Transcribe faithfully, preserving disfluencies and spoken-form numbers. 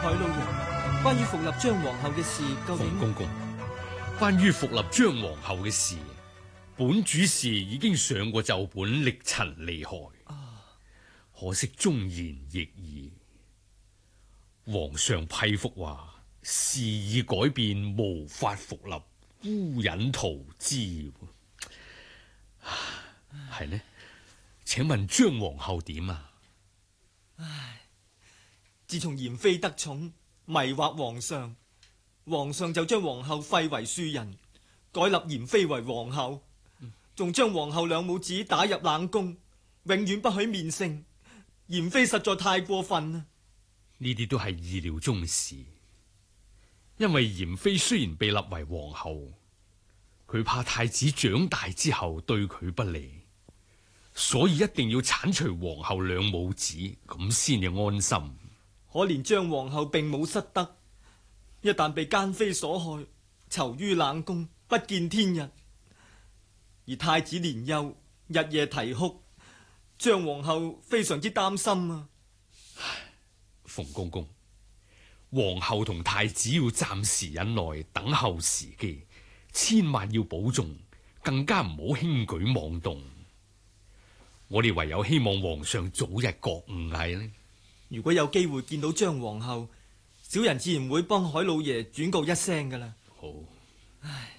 海老爺，關於復立張皇后嘅事，究竟？ 馮公公，關於復立張皇后嘅事，本主事已經上過奏本，力陳利害。啊、可惜忠言逆耳。皇上批復話，事已改變，無法復立，孤隱逃之。係呢？請問張皇后點啊？ 唉，自從嚴妃得寵，迷惑皇上，皇上就將皇后廢為庶人，改立嚴妃為皇后，仲將皇后兩母子打入冷宮，永遠不許面聖。嚴妃實在太過分啦！ 呢啲都係意料中事，因為嚴妃雖然被立為皇后，佢怕太子長大之後對佢不利，所以一定要鏟除皇后兩母子，咁先至安心。 可憐張皇后並冇失德，一旦被奸妃所害，囚於冷宮，不見天日。而太子年幼，日夜啼哭，張皇后非常之擔心啊！ 馮公公，皇后同太子要暫時忍耐，等候時機，千萬要保重，更加唔好輕舉妄動。我哋唯有希望皇上早日覺悟係呢。 如果有機會見到張皇后，小人自然會幫海老爺轉告一聲噶啦。 好。 唉。